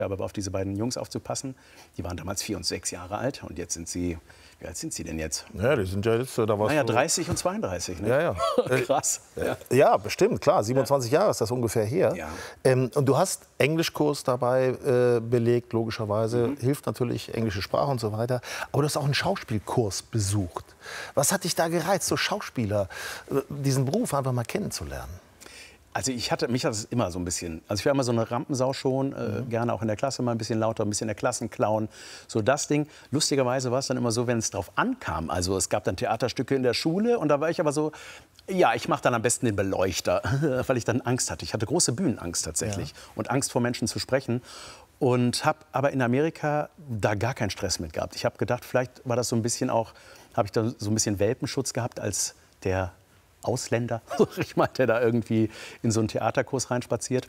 aber auf diese beiden Jungs aufzupassen. Die waren damals 4 und 6 Jahre alt und jetzt sind sie, wie alt sind sie denn jetzt? Ja, die sind ja jetzt, da warst naja, du 30 und 32. Ne? Ja, ja. Krass. Ja. Ja, bestimmt, klar. 27 Jahre ist das ungefähr her. Ja. Und du hast Englischkurs dabei belegt, logischerweise. Hilft natürlich englische Sprache und so weiter. Aber du hast auch einen Schauspielkurs besucht. Was hat dich da gereizt, so Schauspieler, diesen Beruf einfach mal kennenzulernen? Also mich hat es immer so ein bisschen, also ich war immer so eine Rampensau schon, gerne auch in der Klasse mal ein bisschen lauter, ein bisschen der Klassenclown, so das Ding. Lustigerweise war es dann immer so, wenn es drauf ankam, also es gab dann Theaterstücke in der Schule und da war ich aber so, ja, ich mache dann am besten den Beleuchter, weil ich dann Angst hatte. Ich hatte große Bühnenangst tatsächlich und Angst vor Menschen zu sprechen. Und habe aber in Amerika da gar keinen Stress mit gehabt. Ich habe gedacht, vielleicht war das so ein bisschen auch, habe ich da so ein bisschen Welpenschutz gehabt als der Ausländer, ich meine, der da irgendwie in so einen Theaterkurs reinspaziert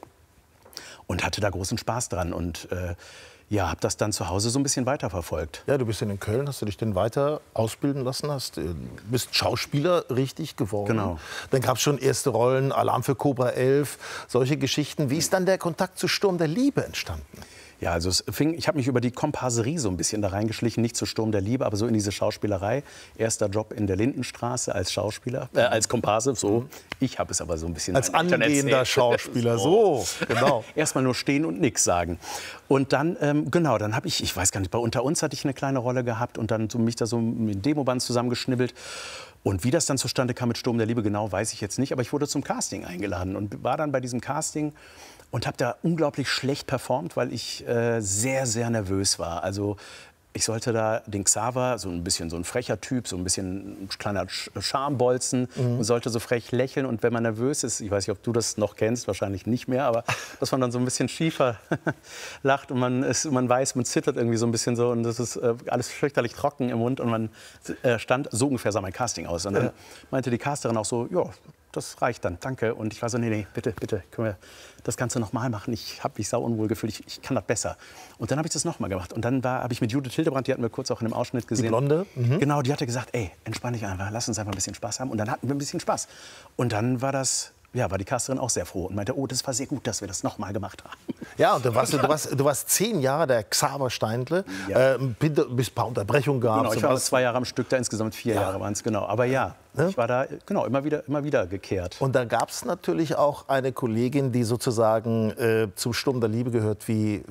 und hatte da großen Spaß dran und ja, habe das dann zu Hause so ein bisschen weiterverfolgt. Ja, du bist in Köln, hast du dich denn weiter ausbilden lassen, bist Schauspieler richtig geworden. Genau. Dann gab es schon erste Rollen, Alarm für Cobra 11, solche Geschichten. Wie ist dann der Kontakt zu Sturm der Liebe entstanden? Ja, also ich habe mich über die Komparserie so ein bisschen da reingeschlichen, nicht zu Sturm der Liebe, aber so in diese Schauspielerei. Erster Job in der Lindenstraße als Schauspieler, als Komparse, so. Ich habe es aber so ein bisschen als angehender Schauspieler, so, genau. Erstmal nur stehen und nichts sagen. Und dann, genau, dann habe ich weiß gar nicht, bei Unter uns hatte ich eine kleine Rolle gehabt und dann so mich da so mit dem Demoband zusammengeschnibbelt. Und wie das dann zustande kam mit Sturm der Liebe, genau weiß ich jetzt nicht, aber ich wurde zum Casting eingeladen und war dann bei diesem Casting und habe da unglaublich schlecht performt, weil ich sehr, sehr nervös war. Also ich sollte da den Xaver, so ein bisschen so ein frecher Typ, so ein bisschen ein kleiner Schambolzen, und sollte so frech lächeln. Und wenn man nervös ist, ich weiß nicht, ob du das noch kennst, wahrscheinlich nicht mehr, aber dass man dann so ein bisschen schiefer lacht und man weiß, man zittert irgendwie so ein bisschen so und das ist alles fürchterlich trocken im Mund und man stand, so ungefähr sah mein Casting aus. Und dann meinte die Casterin auch so, ja, das reicht dann, danke. Und ich war so, nee, bitte, können wir das Ganze noch mal machen? Ich habe mich sau unwohl gefühlt, ich kann das besser. Und dann habe ich das noch mal gemacht. Und dann habe ich mit Judith Hildebrandt, die hatten wir kurz auch in einem Ausschnitt gesehen. Die Blonde? Genau, die hatte gesagt, ey, entspann dich einfach, lass uns einfach ein bisschen Spaß haben. Und dann hatten wir ein bisschen Spaß. Und dann war die Casterin auch sehr froh und meinte, oh, das war sehr gut, dass wir das noch mal gemacht haben. Ja, und du warst 10 Jahre der Xaver Steindl, bis ein paar Unterbrechungen gab. Genau, ich war 2 Jahre am Stück, da insgesamt 4 Jahre waren es, genau. Aber ja, ich war da genau, immer wieder gekehrt. Und da gab es natürlich auch eine Kollegin, die sozusagen zum Sturm der Liebe gehört, wie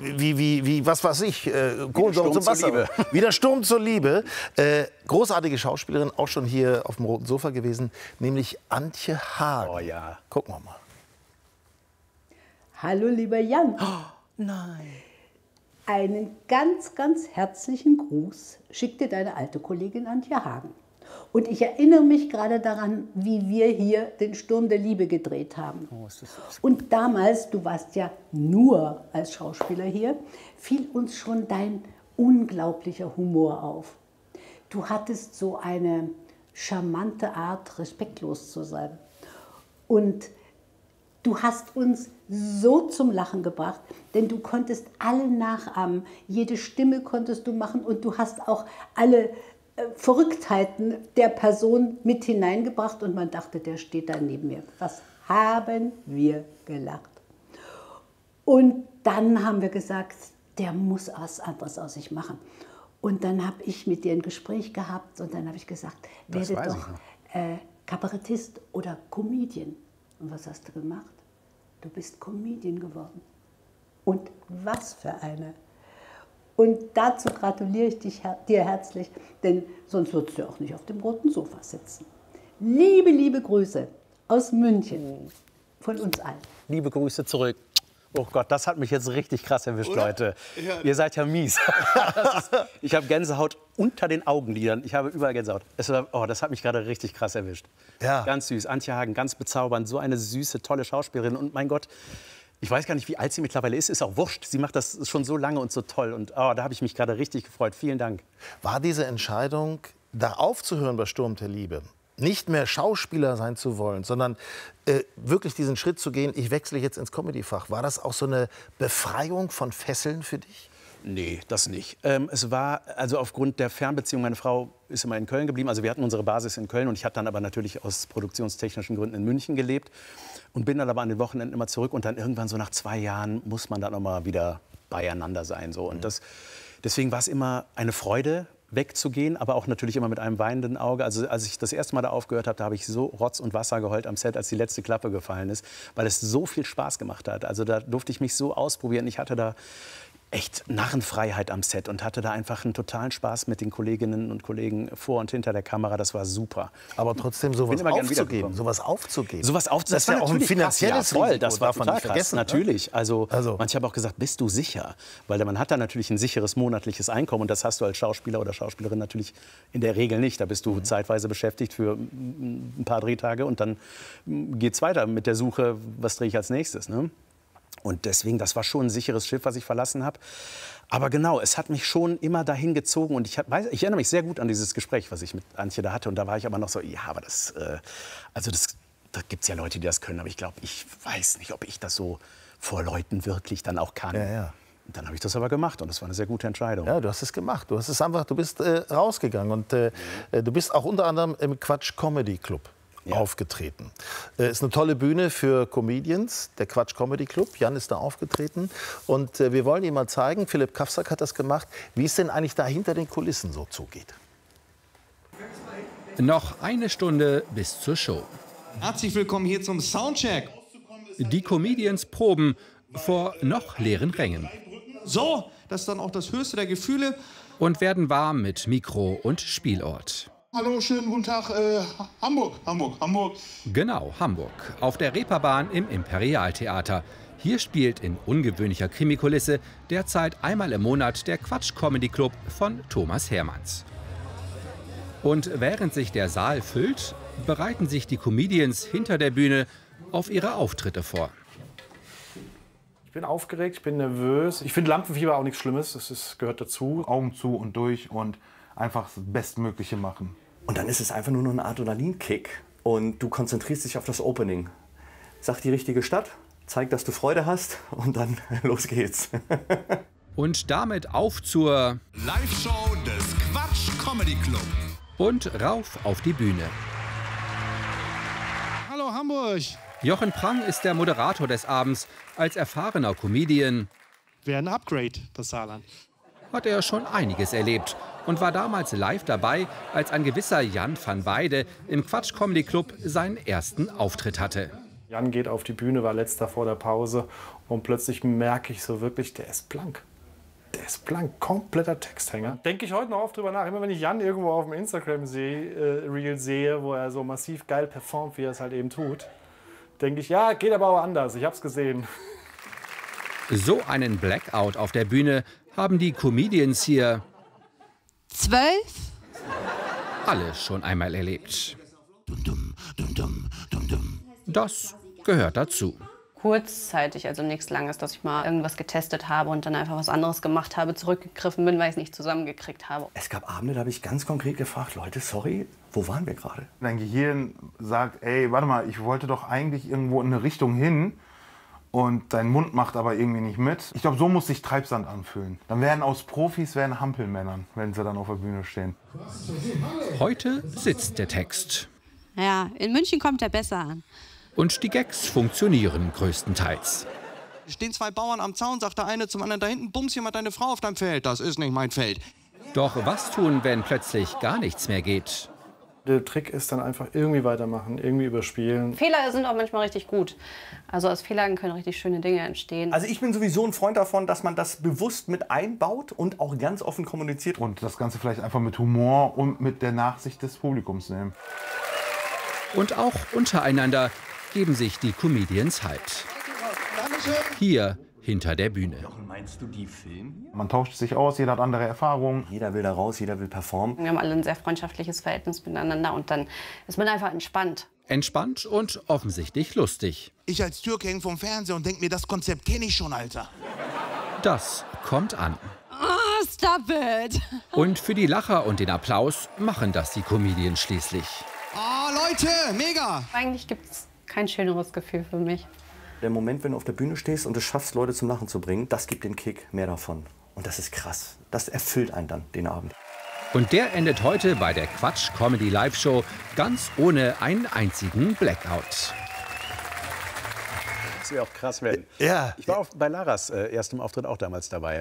was weiß ich, Kohlensäure zum Wasser. Wie der Sturm zur Liebe. Großartige Schauspielerin, auch schon hier auf dem roten Sofa gewesen, nämlich Antje Hagen. Oh ja. Gucken wir mal. Hallo, lieber Jan. Oh, nein. Einen ganz, ganz herzlichen Gruß schickt dir deine alte Kollegin Antje Hagen. Und ich erinnere mich gerade daran, wie wir hier den Sturm der Liebe gedreht haben. Oh, ist das süß. Und damals, du warst ja nur als Schauspieler hier, fiel uns schon dein unglaublicher Humor auf. Du hattest so eine charmante Art, respektlos zu sein. Und du hast uns so zum Lachen gebracht, denn du konntest alle nachahmen. Jede Stimme konntest du machen und du hast auch alle Verrücktheiten der Person mit hineingebracht und man dachte, der steht da neben mir. Was haben wir gelacht? Und dann haben wir gesagt, der muss was anderes aus sich machen. Und dann habe ich mit dir ein Gespräch gehabt und dann habe ich gesagt, werde doch Kabarettist oder Comedian. Und was hast du gemacht? Du bist Comedian geworden. Und was für eine. Und dazu gratuliere ich dir herzlich, denn sonst würdest du auch nicht auf dem roten Sofa sitzen. Liebe, liebe Grüße aus München von uns allen. Liebe Grüße zurück. Oh Gott, das hat mich jetzt richtig krass erwischt, oder? Leute. Ja. Ihr seid ja mies. Ich habe Gänsehaut unter den Augenlidern. Ich habe überall Gänsehaut. Das hat mich gerade richtig krass erwischt. Ja. Ganz süß. Antje Hagen, ganz bezaubernd. So eine süße, tolle Schauspielerin. Und mein Gott, ich weiß gar nicht, wie alt sie mittlerweile ist auch wurscht. Sie macht das schon so lange und so toll. Und da habe ich mich gerade richtig gefreut. Vielen Dank. War diese Entscheidung, da aufzuhören bei Sturm der Liebe, nicht mehr Schauspieler sein zu wollen, sondern wirklich diesen Schritt zu gehen, ich wechsle jetzt ins Comedy-Fach, war das auch so eine Befreiung von Fesseln für dich? Nee, das nicht. Es war, also aufgrund der Fernbeziehung, meine Frau ist immer in Köln geblieben, also wir hatten unsere Basis in Köln und ich hatte dann aber natürlich aus produktionstechnischen Gründen in München gelebt und bin dann aber an den Wochenenden immer zurück und dann irgendwann so nach 2 Jahren muss man dann noch mal wieder beieinander sein. So. Und deswegen war es immer eine Freude, wegzugehen, aber auch natürlich immer mit einem weinenden Auge. Also als ich das erste Mal da aufgehört habe, da habe ich so Rotz und Wasser geheult am Set, als die letzte Klappe gefallen ist, weil es so viel Spaß gemacht hat. Also da durfte ich mich so ausprobieren. Ich hatte da echt Narrenfreiheit am Set und hatte da einfach einen totalen Spaß mit den Kolleginnen und Kollegen vor und hinter der Kamera. Das war super. Aber trotzdem sowas aufzugeben. Sowas aufzugeben. Das war ja auch ein finanzielles Risiko. Risiko. Das war total krass, vergessen, natürlich. Also manche haben auch gesagt, bist du sicher? Weil man hat da natürlich ein sicheres monatliches Einkommen und das hast du als Schauspieler oder Schauspielerin natürlich in der Regel nicht. Da bist du zeitweise beschäftigt für ein paar Drehtage und dann geht's weiter mit der Suche, was drehe ich als nächstes, ne? Und deswegen, das war schon ein sicheres Schiff, was ich verlassen habe. Aber genau, es hat mich schon immer dahin gezogen. Und ich erinnere mich sehr gut an dieses Gespräch, was ich mit Antje da hatte. Und da war ich aber noch so, ja, aber da gibt es ja Leute, die das können. Aber ich weiß nicht, ob ich das so vor Leuten wirklich dann auch kann. Ja. Und dann habe ich das aber gemacht und das war eine sehr gute Entscheidung. Ja, du hast es gemacht. Du bist rausgegangen. Und du bist auch unter anderem im Quatsch Comedy Club aufgetreten. Ist eine tolle Bühne für Comedians, der Quatsch Comedy Club. Jan ist da aufgetreten. Und wir wollen Ihnen mal zeigen, Philipp Kafsak hat das gemacht, wie es denn eigentlich da hinter den Kulissen so zugeht. Noch eine Stunde bis zur Show. Herzlich willkommen hier zum Soundcheck. Die Comedians proben vor noch leeren Rängen. So, das ist dann auch das höchste der Gefühle. Und werden warm mit Mikro und Spielort. Hallo, schönen guten Tag, Hamburg. Genau, Hamburg. Auf der Reeperbahn im Imperialtheater. Hier spielt in ungewöhnlicher Krimikulisse derzeit einmal im Monat der Quatsch Comedy Club von Thomas Hermanns. Und während sich der Saal füllt, bereiten sich die Comedians hinter der Bühne auf ihre Auftritte vor. Ich bin aufgeregt, ich bin nervös. Ich finde Lampenfieber auch nichts Schlimmes, das gehört dazu. Augen zu und durch und einfach das Bestmögliche machen. Und dann ist es einfach nur noch ein Adrenalinkick und du konzentrierst dich auf das Opening. Sag die richtige Stadt, zeig, dass du Freude hast und dann los geht's. Und damit auf zur Live-Show des Quatsch Comedy Club. Und rauf auf die Bühne. Hallo Hamburg. Jochen Prang ist der Moderator des Abends. Als erfahrener Comedian Wäre ein Upgrade, das Saarland. Hat er schon einiges erlebt und war damals live dabei, als ein gewisser Jan van Weide im Quatsch Comedy Club seinen ersten Auftritt hatte. Jan geht auf die Bühne, war letzter vor der Pause und plötzlich merke ich so wirklich, der ist blank. Der ist blank, kompletter Texthänger. Denke ich heute noch oft drüber nach. Immer wenn ich Jan irgendwo auf dem Instagram-Reel sehe, wo er so massiv geil performt, wie er es halt eben tut, denke ich, ja, geht aber auch anders, ich hab's gesehen. So einen Blackout auf der Bühne haben die Comedians hier 12 alle schon einmal erlebt. Das gehört dazu. kurzzeitig, also nichts Langes, dass ich mal irgendwas getestet habe und dann einfach was anderes gemacht habe, zurückgegriffen bin, weil ich es nicht zusammengekriegt habe. Es gab Abende, da habe ich ganz konkret gefragt, Leute, sorry, wo waren wir gerade? Dein Gehirn sagt, ey, warte mal, ich wollte doch eigentlich irgendwo in eine Richtung hin und dein Mund macht aber irgendwie nicht mit. Ich glaube, so muss sich Treibsand anfühlen. Dann werden aus Profis Hampelmännern, wenn sie dann auf der Bühne stehen. Heute sitzt der Text. Ja, in München kommt er besser an. Und die Gags funktionieren größtenteils. Stehen zwei Bauern am Zaun, sagt der eine zum anderen, da hinten bums jemand deine Frau auf deinem Feld. Das ist nicht mein Feld. Doch was tun, wenn plötzlich gar nichts mehr geht? Der Trick ist dann einfach irgendwie weitermachen, irgendwie überspielen. Fehler sind auch manchmal richtig gut. Also aus Fehlern können richtig schöne Dinge entstehen. Also ich bin sowieso ein Freund davon, dass man das bewusst mit einbaut und auch ganz offen kommuniziert. Und das Ganze vielleicht einfach mit Humor und mit der Nachsicht des Publikums nehmen. Und auch untereinander geben sich die Comedians Halt. Hier hinter der Bühne. Meinst du die Film? Man tauscht sich aus, jeder hat andere Erfahrungen. Jeder will da raus, jeder will performen. Wir haben alle ein sehr freundschaftliches Verhältnis miteinander und dann ist man einfach entspannt. Entspannt und offensichtlich lustig. Ich als Türke hänge vom Fernseher und denke mir, das Konzept kenne ich schon, Alter. Das kommt an. Oh, stop it! Und für die Lacher und den Applaus machen das die Comedians schließlich. Oh, Leute, mega! Eigentlich gibt es kein schöneres Gefühl für mich. Der Moment, wenn du auf der Bühne stehst und es schaffst, Leute zum Lachen zu bringen, das gibt den Kick, mehr davon. Und das ist krass. Das erfüllt einen dann, den Abend. Und der endet heute bei der Quatsch Comedy Live Show ganz ohne einen einzigen Blackout. wäre auch krass, wenn. Ja. Ich war bei Laras erstem Auftritt auch damals dabei.